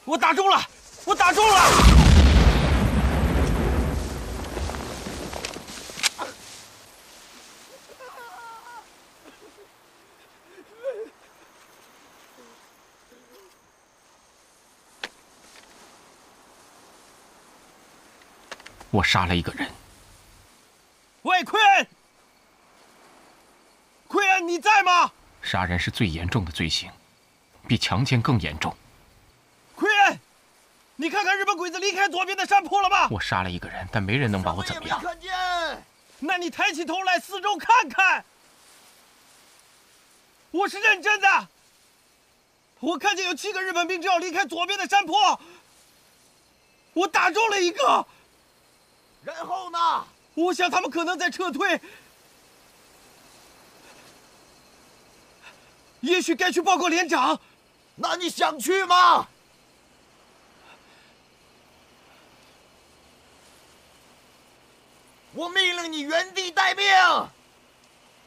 我打中了！我打中了！ 我杀了一个人。 喂，奎恩！奎恩，你在吗？ 杀人是最严重的罪行，比强奸更严重。 奎恩，你看看日本鬼子离开左边的山坡了吗？ 我杀了一个人，但没人能把我怎么样。 我也没看见。 那你抬起头来，四周看看。我是认真的。我看见有7个日本兵正要离开左边的山坡，我打中了一个。 然后呢？ 我想他们可能在撤退，也许该去报告连长。 那你想去吗？我命令你原地待命。